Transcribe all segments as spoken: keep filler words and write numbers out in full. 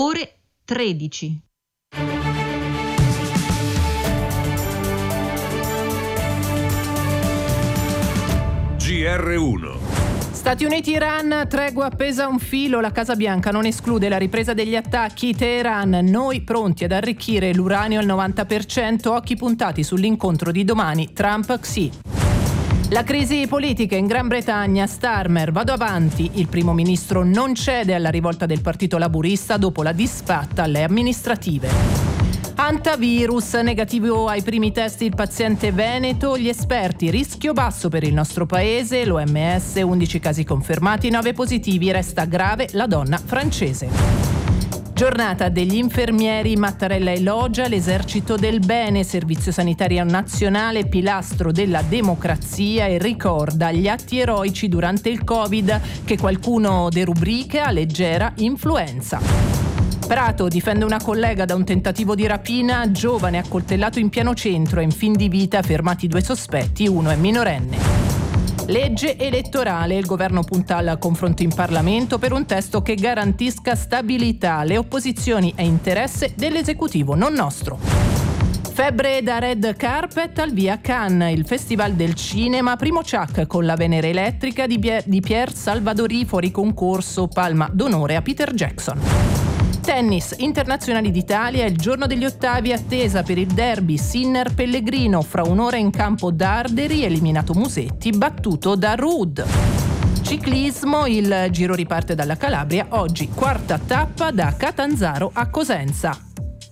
ore tredici. G R uno. Stati Uniti-Iran, tregua appesa a un filo, la Casa Bianca non esclude la ripresa degli attacchi. Teheran, noi pronti ad arricchire l'uranio al novanta per cento, occhi puntati sull'incontro di domani, Trump-Xi. La crisi politica in Gran Bretagna, Starmer, vado avanti, il primo ministro non cede alla rivolta del partito laburista dopo la disfatta alle amministrative. Antavirus, negativo ai primi test il paziente veneto, gli esperti, rischio basso per il nostro paese, l'O M S, undici casi confermati, nove positivi, resta grave la donna francese. Giornata degli infermieri, Mattarella elogia l'esercito del bene, servizio sanitario nazionale, pilastro della democrazia, e ricorda gli atti eroici durante il Covid che qualcuno derubrica leggera influenza. Prato difende una collega da un tentativo di rapina, giovane accoltellato in pieno centro, in fin di vita fermati due sospetti, uno è minorenne. Legge elettorale, il governo punta al confronto in Parlamento per un testo che garantisca stabilità, le opposizioni e interesse dell'esecutivo, non nostro. Febbre da red carpet al via Cannes, il festival del cinema, primo Chuck con la Venere elettrica di, Pier, di Pier Salvadori, fuori concorso, palma d'onore a Peter Jackson. Tennis, internazionali d'Italia, il giorno degli ottavi, attesa per il derby Sinner-Pellegrino, fra un'ora in campo Darderi, eliminato Musetti, battuto da Ruud. Ciclismo, il giro riparte dalla Calabria, oggi quarta tappa da Catanzaro a Cosenza.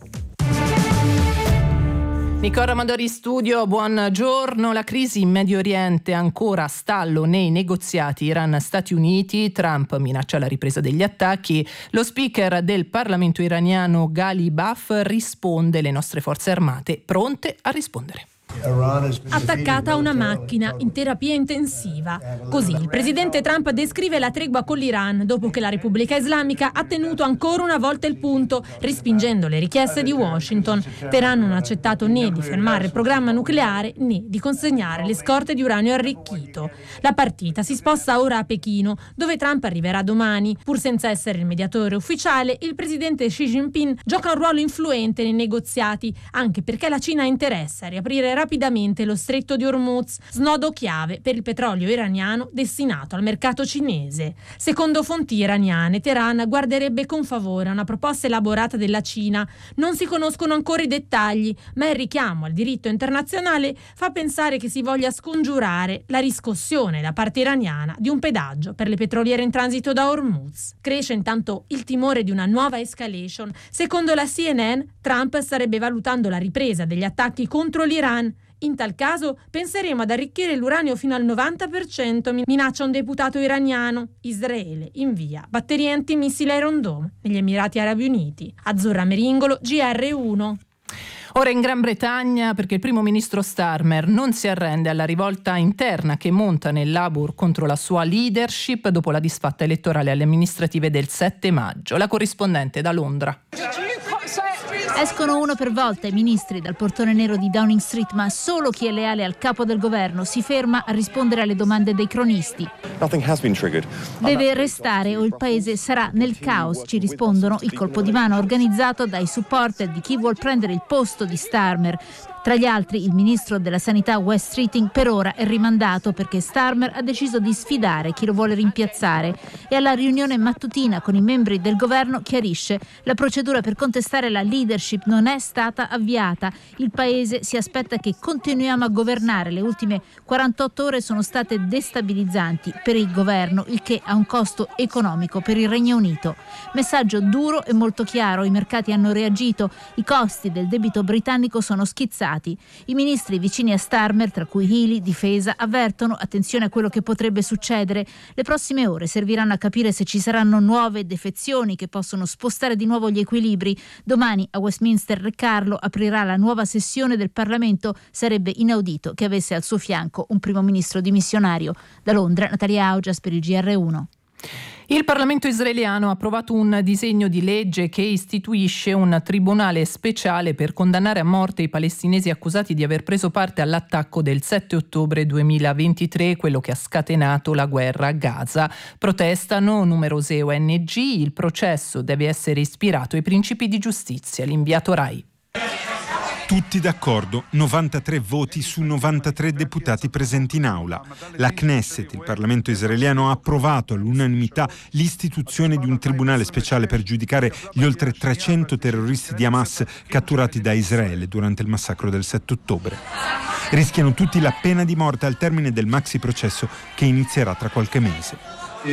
Nicola Amadori studio, buongiorno. La crisi in Medio Oriente ancora a stallo nei negoziati Iran-Stati Uniti. Trump minaccia la ripresa degli attacchi. Lo speaker del Parlamento iraniano Ghali Baf risponde: le nostre forze armate pronte a rispondere. Attaccata a una macchina in terapia intensiva. Così il presidente Trump descrive la tregua con l'Iran dopo che la Repubblica Islamica ha tenuto ancora una volta il punto, respingendo le richieste di Washington. Teheran non ha accettato né di fermare il programma nucleare né di consegnare le scorte di uranio arricchito. La partita si sposta ora a Pechino, dove Trump arriverà domani. Pur senza essere il mediatore ufficiale, il presidente Xi Jinping gioca un ruolo influente nei negoziati, anche perché la Cina interessa a riaprire rapidamente lo stretto di Hormuz, snodo chiave per il petrolio iraniano destinato al mercato cinese. Secondo fonti iraniane, Teheran guarderebbe con favore a una proposta elaborata della Cina. Non si conoscono ancora i dettagli, ma il richiamo al diritto internazionale fa pensare che si voglia scongiurare la riscossione da parte iraniana di un pedaggio per le petroliere in transito da Hormuz. Cresce intanto il timore di una nuova escalation. Secondo la C N N, Trump starebbe valutando la ripresa degli attacchi contro l'Iran. In tal caso penseremo ad arricchire l'uranio fino al novanta per cento, minaccia un deputato iraniano. Israele invia batterie antimissili Iron Dome negli Emirati Arabi Uniti. Azzurra Meringolo, G R uno. Ora in Gran Bretagna, perché il primo ministro Starmer non si arrende alla rivolta interna che monta nel Labour contro la sua leadership dopo la disfatta elettorale alle amministrative del sette maggio. La corrispondente da Londra. Escono uno per volta i ministri dal portone nero di Downing Street, ma solo chi è leale al capo del governo si ferma a rispondere alle domande dei cronisti. Deve restare o il paese sarà nel caos, ci rispondono, il colpo di mano organizzato dai supporter di chi vuol prendere il posto di Starmer. Tra gli altri il ministro della sanità Wes Streeting per ora è rimandato perché Starmer ha deciso di sfidare chi lo vuole rimpiazzare, e alla riunione mattutina con i membri del governo chiarisce: la procedura per contestare la leadership non è stata avviata, il paese si aspetta che continuiamo a governare, le ultime quarantotto ore sono state destabilizzanti per il governo, il che ha un costo economico per il Regno Unito. Messaggio duro e molto chiaro, i mercati hanno reagito, i costi del debito britannico sono schizzati. I ministri vicini a Starmer, tra cui Healey, Difesa, avvertono: attenzione a quello che potrebbe succedere. Le prossime ore serviranno a capire se ci saranno nuove defezioni che possono spostare di nuovo gli equilibri. Domani a Westminster Re Carlo aprirà la nuova sessione del Parlamento. Sarebbe inaudito che avesse al suo fianco un primo ministro dimissionario. Da Londra, Natalia Augias per il G R uno. Il Parlamento israeliano ha approvato un disegno di legge che istituisce un tribunale speciale per condannare a morte i palestinesi accusati di aver preso parte all'attacco del sette ottobre duemilaventitré, quello che ha scatenato la guerra a Gaza. Protestano numerose O N G, il processo deve essere ispirato ai principi di giustizia. L'inviato Rai. Tutti d'accordo, novantatré voti su novantatré deputati presenti in aula. La Knesset, il Parlamento israeliano, ha approvato all'unanimità l'istituzione di un tribunale speciale per giudicare gli oltre trecento terroristi di Hamas catturati da Israele durante il massacro del sette ottobre. Rischiano tutti la pena di morte al termine del maxi processo che inizierà tra qualche mese.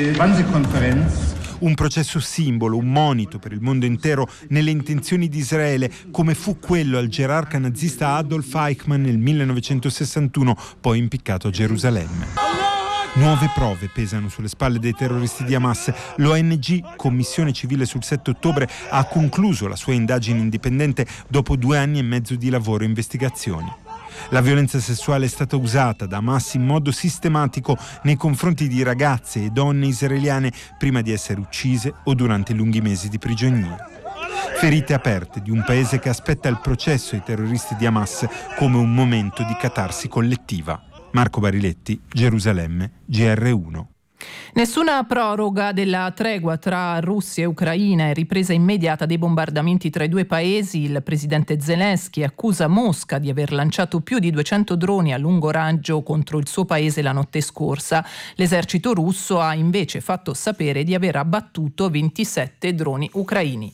Un processo simbolo, un monito per il mondo intero nelle intenzioni di Israele, come fu quello al gerarca nazista Adolf Eichmann nel millenovecentosessantuno, poi impiccato a Gerusalemme. Nuove prove pesano sulle spalle dei terroristi di Hamas. L'O N G, Commissione Civile sul sette ottobre, ha concluso la sua indagine indipendente dopo due anni e mezzo di lavoro e investigazioni. La violenza sessuale è stata usata da Hamas in modo sistematico nei confronti di ragazze e donne israeliane prima di essere uccise o durante i lunghi mesi di prigionia. Ferite aperte di un paese che aspetta il processo ai terroristi di Hamas come un momento di catarsi collettiva. Marco Bariletti, Gerusalemme, G R uno. Nessuna proroga della tregua tra Russia e Ucraina e ripresa immediata dei bombardamenti tra i due paesi. Il presidente Zelensky accusa Mosca di aver lanciato più di duecento droni a lungo raggio contro il suo paese la notte scorsa. L'esercito russo ha invece fatto sapere di aver abbattuto ventisette droni ucraini.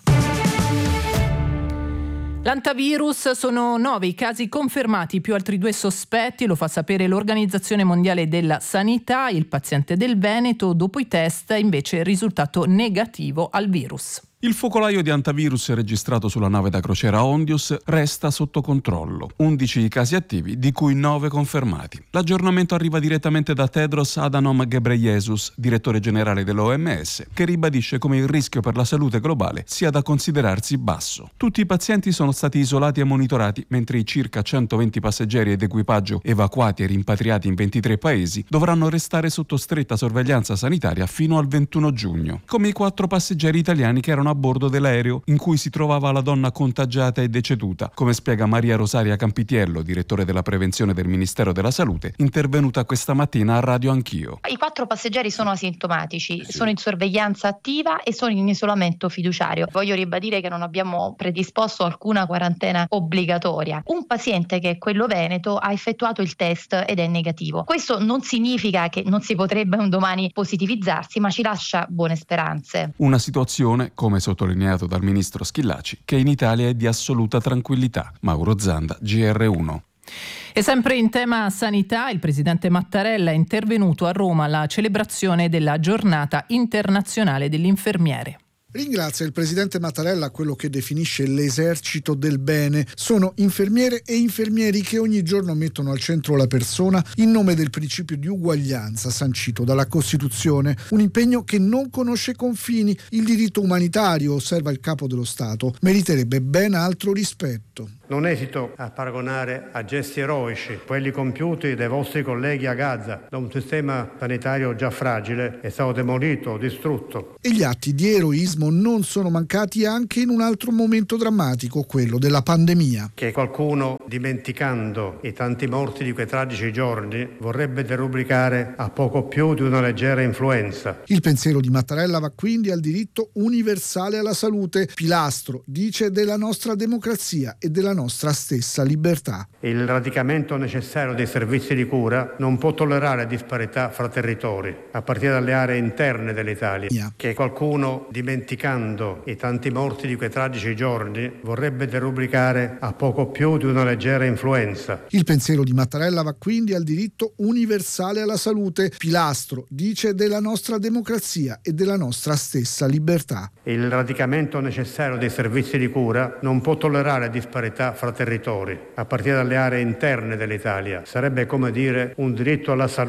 L'antivirus, sono nove i casi confermati, più altri due sospetti, lo fa sapere l'Organizzazione Mondiale della Sanità. Il paziente del Veneto, dopo i test, invece è risultato negativo al virus. Il focolaio di antivirus registrato sulla nave da crociera Ondius resta sotto controllo. undici i casi attivi, di cui nove confermati. L'aggiornamento arriva direttamente da Tedros Adhanom Ghebreyesus, direttore generale dell'O M S, che ribadisce come il rischio per la salute globale sia da considerarsi basso. Tutti i pazienti sono stati isolati e monitorati, mentre i circa centoventi passeggeri ed equipaggio evacuati e rimpatriati in ventitré paesi dovranno restare sotto stretta sorveglianza sanitaria fino al ventuno giugno, come i quattro passeggeri italiani che erano a bordo dell'aereo in cui si trovava la donna contagiata e deceduta, come spiega Maria Rosaria Campitiello, direttore della prevenzione del Ministero della Salute, intervenuta questa mattina a Radio Anch'io. I quattro passeggeri sono asintomatici, sì. Sono in sorveglianza attiva e sono in isolamento fiduciario. Voglio ribadire che non abbiamo predisposto alcuna quarantena obbligatoria. Un paziente, che è quello veneto, ha effettuato il test ed è negativo. Questo non significa che non si potrebbe un domani positivizzarsi, ma ci lascia buone speranze. Una situazione, come sottolineato dal ministro Schillaci, che in Italia è di assoluta tranquillità. Mauro Zanda, G R uno. E sempre in tema sanità, il presidente Mattarella è intervenuto a Roma alla celebrazione della giornata internazionale dell'infermiere. Ringrazia il presidente Mattarella quello che definisce l'esercito del bene. Sono infermiere e infermieri che ogni giorno mettono al centro la persona in nome del principio di uguaglianza sancito dalla Costituzione. Un impegno che non conosce confini. Il diritto umanitario, osserva il capo dello Stato, meriterebbe ben altro rispetto. Non esito a paragonare a gesti eroici quelli compiuti dai vostri colleghi a Gaza, da un sistema sanitario già fragile, è stato demolito, distrutto. E gli atti di eroismo non sono mancati anche in un altro momento drammatico, quello della pandemia. Che qualcuno, dimenticando i tanti morti di quei tragici giorni, vorrebbe derubricare a poco più di una leggera influenza. Il pensiero di Mattarella va quindi al diritto universale alla salute, pilastro, dice, della nostra democrazia e della nostra stessa libertà. Il radicamento necessario dei servizi di cura non può tollerare disparità fra territori, a partire dalle aree interne dell'Italia. Yeah. Che qualcuno, dimenticando i tanti morti di quei tragici giorni, vorrebbe derubricare a poco più di una leggera influenza. Il pensiero di Mattarella va quindi al diritto universale alla salute, pilastro, dice, della nostra democrazia e della nostra stessa libertà. Il radicamento necessario dei servizi di cura non può tollerare disparità fra territori, a partire dalle aree interne dell'Italia. Sarebbe come dire un diritto alla salute